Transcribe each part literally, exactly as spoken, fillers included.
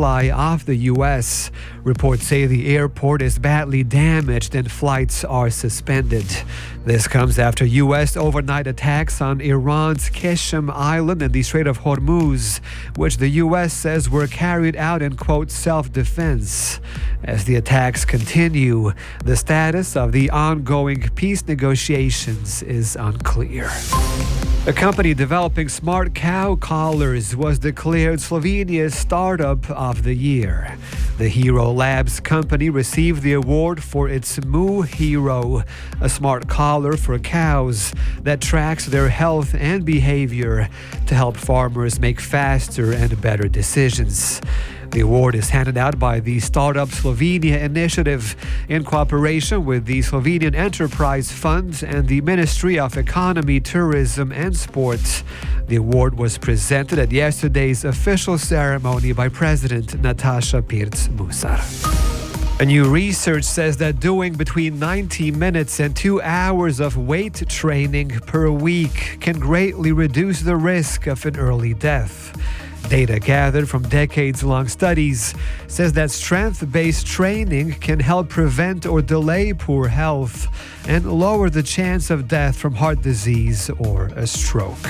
ally of the U S. Reports say the airport is badly damaged and flights are suspended. This comes after U S overnight attacks on Iran's Qeshm Island and the Strait of Hormuz, which the U S says were carried out in, quote, self-defense. As the attacks continue, the status of the ongoing peace negotiations is unclear. A company developing smart cow collars was declared Slovenia's startup of the year. The Hero Labs company received the award for its Moo Hero, a smart collar for cows that tracks their health and behavior to help farmers make faster and better decisions. The award is handed out by the Startup Slovenia initiative in cooperation with the Slovenian Enterprise Fund and the Ministry of Economy, Tourism and Sports. The award was presented at yesterday's official ceremony by President Nataša Pirc Musar. A new research says that doing between ninety minutes and two hours of weight training per week can greatly reduce the risk of an early death. Data gathered from decades-long studies says that strength-based training can help prevent or delay poor health and lower the chance of death from heart disease or a stroke.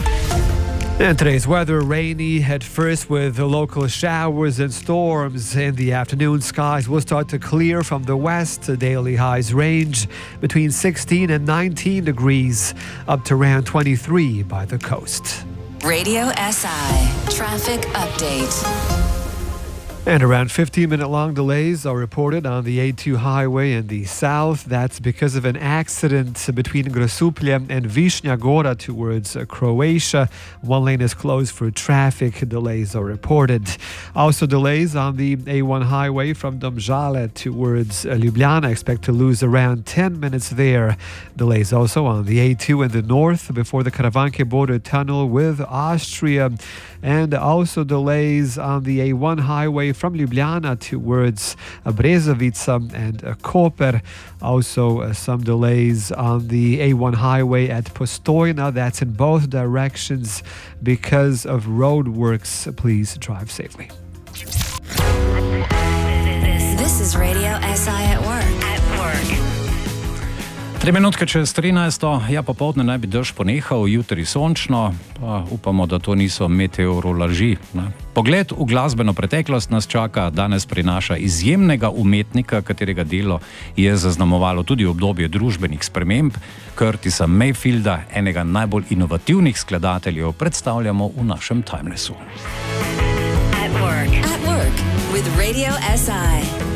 And today's weather, rainy at first with local showers and storms. In the afternoon, skies will start to clear from the west. The daily highs range between sixteen and nineteen degrees, up to around twenty-three by the coast. Radio S I Traffic Update. And around fifteen-minute-long delays are reported on the A two highway in the south. That's because of an accident between Grosuplje and Višnja Gora towards Croatia. One lane is closed for traffic. Delays are reported. Also delays on the A one highway from Domžale towards Ljubljana. Expect to lose around ten minutes there. Delays also on the A two in the north before the Karavanke border tunnel with Austria. And also delays on the A one highway from Ljubljana towards Brezovica and Koper. Also uh, some delays on the A one highway at Postojna. That's in both directions because of road works. Please drive safely. This is Radio S I at work. At work. Tri minutke čez trinajsto, ja, popoldne naj bi dež ponehal, jutri sončno, pa upamo, da to niso meteorolaži. Ne? Pogled v glasbeno preteklost nas čaka, danes prinaša izjemnega umetnika, katerega delo je zaznamovalo tudi obdobje družbenih sprememb. Curtisa Mayfielda, enega najbolj inovativnih skladateljev, predstavljamo v našem Timelessu. At work. At work with Radio S I.